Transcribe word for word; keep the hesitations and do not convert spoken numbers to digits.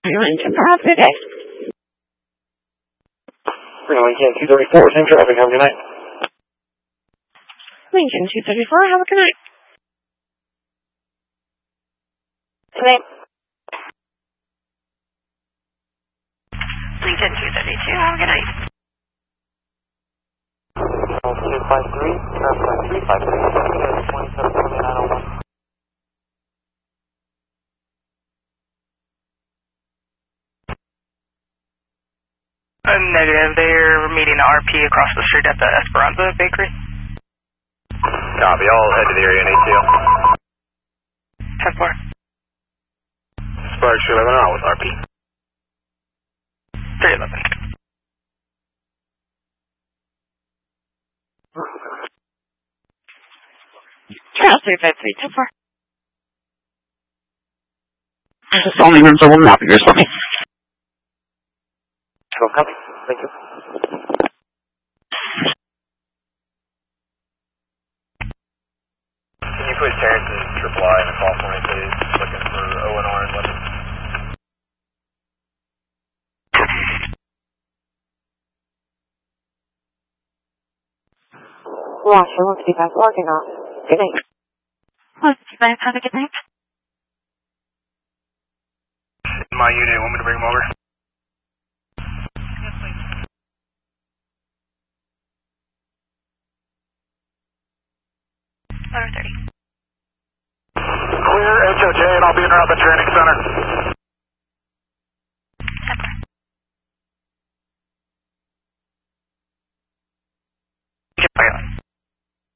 Lincoln, have a good day. Lincoln two thirty-four, same traffic, have a good night. Lincoln two thirty-four, have a good night. Good night. Lincoln two thirty-two, have a good night. two five three, traffic on three five three, twenty-seven twenty-nine oh one. Uh, negative, they're meeting R P across the street at the Esperanza Bakery. Copy, I'll head to the area in A T L. ten four. Sparks eleven out with R P. three eleven. Trail three five three, ten four. Just only room for one map of yours for me. twelve copy, thank you. Can you put Terrence in triple I in the call for me, please? Looking for O N R and weapons. Roger, one fifty-five, logging off. Good night. one fifty-five, have a good night. My unit, want me to bring them over? eleven thirty. Clear H O J and I'll be in around the training center.